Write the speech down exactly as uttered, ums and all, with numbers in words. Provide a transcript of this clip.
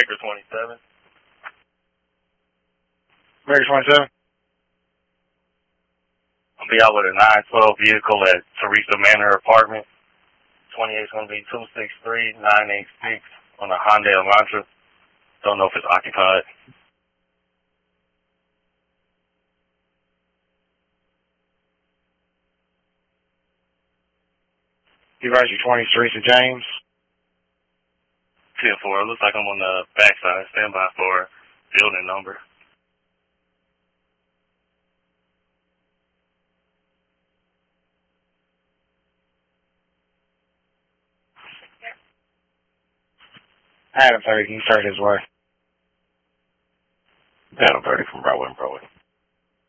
Baker twenty-seven. Baker twenty-seven. I'll be out with a nine twelve vehicle at Teresa Manor apartment. twenty-eight's going to be two six three nine eight six on a Hyundai Elantra. Don't know if it's occupied. University twenty-three, Saint James. ten four. It looks like I'm on the backside. Stand by for building number. Adam thirty, can you start his way? Adam thirty from Broadway and Broadway.